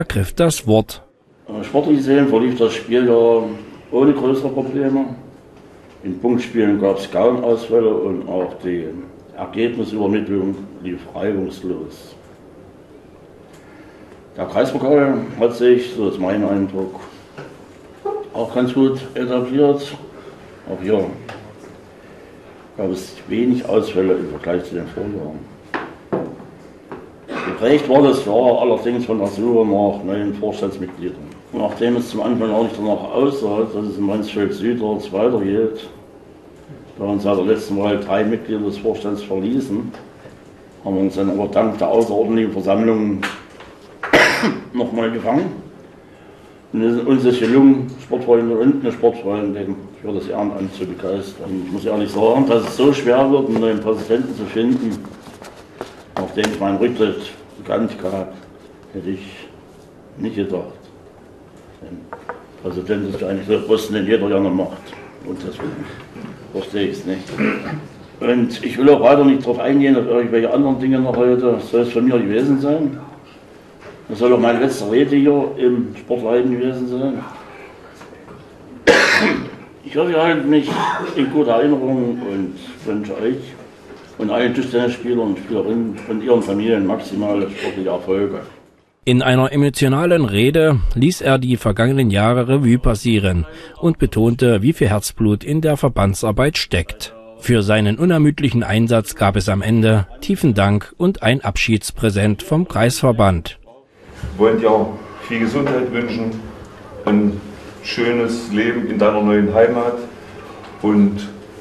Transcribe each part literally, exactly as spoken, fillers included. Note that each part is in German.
ergriff das Wort. Sportlich gesehen verlief das Spiel ja ohne größere Probleme. In Punktspielen gab es kaum Ausfälle und auch die Ergebnisübermittlung lief reibungslos. Der Kreispokal hat sich, so ist mein Eindruck, auch ganz gut etabliert. Auch hier gab es wenig Ausfälle im Vergleich zu den Vorjahren. Geprägt war das Jahr allerdings von der Suche nach neuen Vorstandsmitgliedern. Nachdem es zum Anfang auch nicht danach aussah, dass es in Mansfeld-Südorts weitergeht, da uns seit der letzten Wahl drei Mitglieder des Vorstands verließen, haben wir uns dann aber dank der außerordentlichen Versammlung nochmal gefangen. Und es ist uns gelungen, Sportfreunde und eine Sportfreundin für das Ehrenamt zu begeistern. Und ich muss ehrlich sagen, dass es so schwer wird, einen neuen Präsidenten zu finden, nachdem ich meinen Rücktritt bekannt gab, hätte ich nicht gedacht. Denn Präsident ist ja eigentlich der Posten, den jeder gerne macht. Und deswegen verstehe ich es nicht. Und ich will auch weiter nicht darauf eingehen, auf irgendwelche anderen Dinge noch heute. Das soll es von mir gewesen sein. Das soll auch meine letzte Rede hier im Sportverein gewesen sein. Ich hoffe, ihr haltet mich in guter Erinnerung und wünsche euch und allen Tischtennisspielern und Spielerinnen und ihren Familien maximale sportliche Erfolge. In einer emotionalen Rede ließ er die vergangenen Jahre Revue passieren und betonte, wie viel Herzblut in der Verbandsarbeit steckt. Für seinen unermüdlichen Einsatz gab es am Ende tiefen Dank und ein Abschiedspräsent vom Kreisverband. Wir wollen dir viel Gesundheit wünschen, ein schönes Leben in deiner neuen Heimat. Und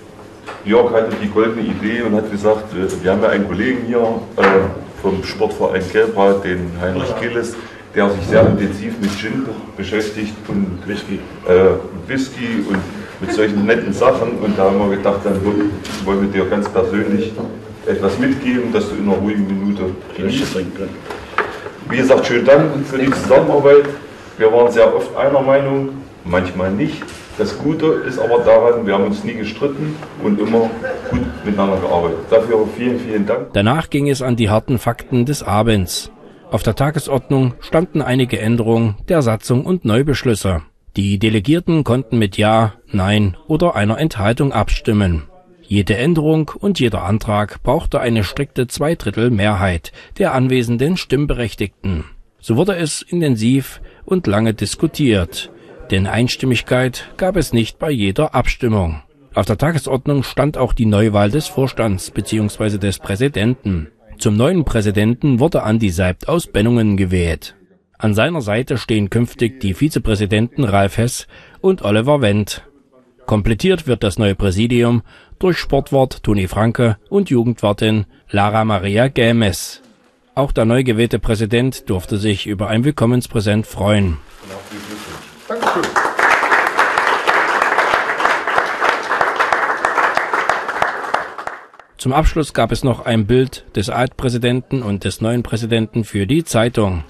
Jörg hatte die goldene Idee und hat gesagt, wir haben ja einen Kollegen hier äh, vom Sportverein Gelbrad, den Heinrich Gilles, der sich sehr intensiv mit Gin beschäftigt und Whisky, äh, Whisky und mit solchen netten Sachen. Und da haben wir gedacht, dann wollen wir dir ganz persönlich etwas mitgeben, dass du in einer ruhigen Minute genießen kannst. Wie gesagt, schönen Dank für die Zusammenarbeit. Wir waren sehr oft einer Meinung, manchmal nicht. Das Gute ist aber daran, wir haben uns nie gestritten und immer gut miteinander gearbeitet. Dafür vielen, vielen Dank. Danach ging es an die harten Fakten des Abends. Auf der Tagesordnung standen einige Änderungen der Satzung und Neubeschlüsse. Die Delegierten konnten mit Ja, Nein oder einer Enthaltung abstimmen. Jede Änderung und jeder Antrag brauchte eine strikte Zweidrittelmehrheit der anwesenden Stimmberechtigten. So wurde es intensiv und lange diskutiert, denn Einstimmigkeit gab es nicht bei jeder Abstimmung. Auf der Tagesordnung stand auch die Neuwahl des Vorstands bzw. des Präsidenten. Zum neuen Präsidenten wurde Andi Seibt aus Bennungen gewählt. An seiner Seite stehen künftig die Vizepräsidenten Ralf Hess und Oliver Wendt. Komplettiert wird das neue Präsidium durch Sportwart Toni Franke und Jugendwartin Lara Maria Gämes. Auch der neu gewählte Präsident durfte sich über ein Willkommenspräsent freuen. Dankeschön. Zum Abschluss gab es noch ein Bild des Altpräsidenten und des neuen Präsidenten für die Zeitung.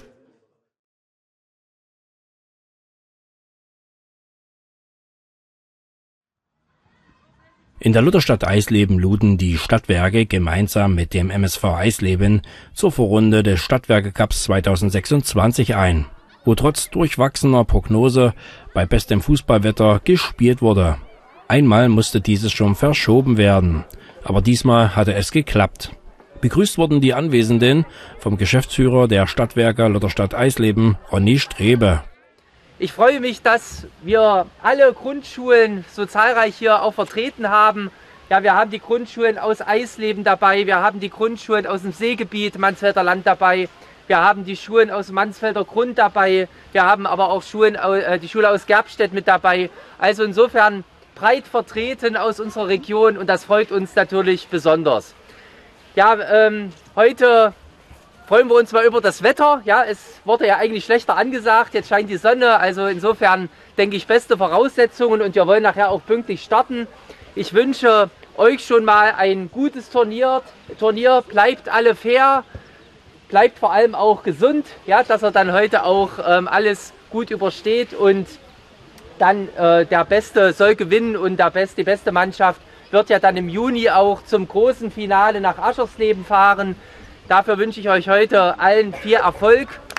In der Lutherstadt Eisleben luden die Stadtwerke gemeinsam mit dem M S V Eisleben zur Vorrunde des Stadtwerke-Cups zweitausendsechsundzwanzig ein, wo trotz durchwachsener Prognose bei bestem Fußballwetter gespielt wurde. Einmal musste dieses schon verschoben werden, aber diesmal hatte es geklappt. Begrüßt wurden die Anwesenden vom Geschäftsführer der Stadtwerke Lutherstadt Eisleben, Ronny Strebe. Ich freue mich, dass wir alle Grundschulen so zahlreich hier auch vertreten haben. Ja, wir haben die Grundschulen aus Eisleben dabei, wir haben die Grundschulen aus dem Seegebiet Mansfelder Land dabei, wir haben die Schulen aus dem Mansfelder Grund dabei, wir haben aber auch Schulen, äh, die Schule aus Gerbstedt mit dabei. Also insofern breit vertreten aus unserer Region und das freut uns natürlich besonders. Ja, ähm, heute freuen wir uns mal über das Wetter. Ja, es wurde ja eigentlich schlechter angesagt, jetzt scheint die Sonne, also insofern denke ich beste Voraussetzungen und wir wollen nachher auch pünktlich starten. Ich wünsche euch schon mal ein gutes Turnier, Turnier, bleibt alle fair, bleibt vor allem auch gesund, ja, dass er dann heute auch ähm, alles gut übersteht und dann äh, der Beste soll gewinnen und der Beste, die beste Mannschaft wird ja dann im Juni auch zum großen Finale nach Aschersleben fahren. Dafür wünsche ich euch heute allen viel Erfolg